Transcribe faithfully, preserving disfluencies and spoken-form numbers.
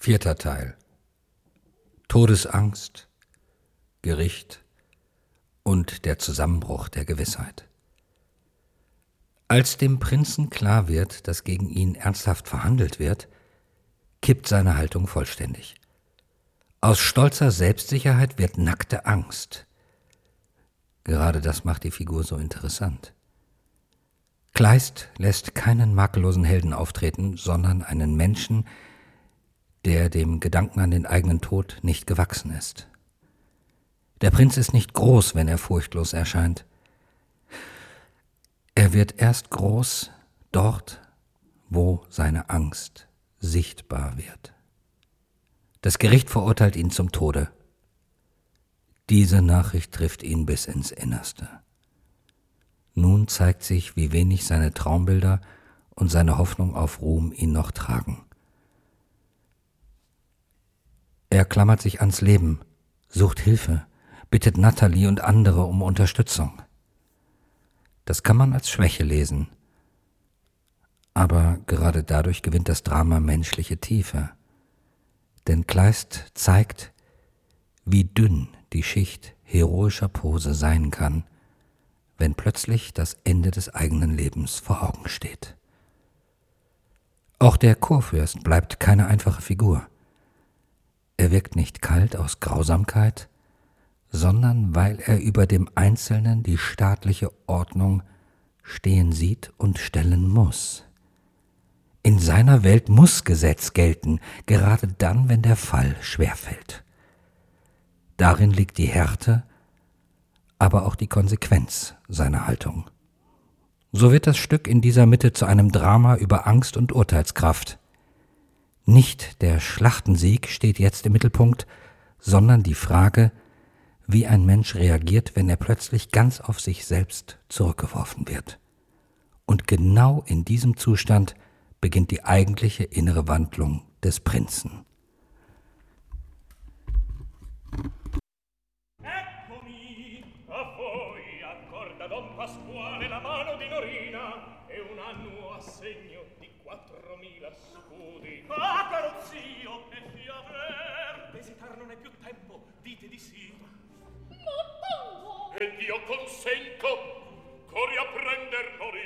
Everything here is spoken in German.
Vierter Teil. Todesangst, Gericht und der Zusammenbruch der Gewissheit. Als dem Prinzen klar wird, dass gegen ihn ernsthaft verhandelt wird, kippt seine Haltung vollständig. Aus stolzer Selbstsicherheit wird nackte Angst. Gerade das macht die Figur so interessant. Kleist lässt keinen makellosen Helden auftreten, sondern einen Menschen, der dem Gedanken an den eigenen Tod nicht gewachsen ist. Der Prinz ist nicht groß, wenn er furchtlos erscheint. Er wird erst groß dort, wo seine Angst sichtbar wird. Das Gericht verurteilt ihn zum Tode. Diese Nachricht trifft ihn bis ins Innerste. Nun zeigt sich, wie wenig seine Traumbilder und seine Hoffnung auf Ruhm ihn noch tragen. Er klammert sich ans Leben, sucht Hilfe, bittet Natalie und andere um Unterstützung. Das kann man als Schwäche lesen. Aber gerade dadurch gewinnt das Drama menschliche Tiefe. Denn Kleist zeigt, wie dünn die Schicht heroischer Pose sein kann, wenn plötzlich das Ende des eigenen Lebens vor Augen steht. Auch der Kurfürst bleibt keine einfache Figur. Er wirkt nicht kalt aus Grausamkeit, sondern weil er über dem Einzelnen die staatliche Ordnung stehen sieht und stellen muss. In seiner Welt muss Gesetz gelten, gerade dann, wenn der Fall schwerfällt. Darin liegt die Härte, aber auch die Konsequenz seiner Haltung. So wird das Stück in dieser Mitte zu einem Drama über Angst und Urteilskraft. Nicht der Schlachtensieg steht jetzt im Mittelpunkt, sondern die Frage, wie ein Mensch reagiert, wenn er plötzlich ganz auf sich selbst zurückgeworfen wird. Und genau in diesem Zustand beginnt die eigentliche innere Wandlung des Prinzen. Eccomi, a voi accorda Don Pasquale la mano di Norina e un annuo assegno di quattromila scudi. Ah, caro zio, e fiaver, d'esitar non è più tempo, dite di sì. Ma tanto! Ed io consento, corri a prender Norina.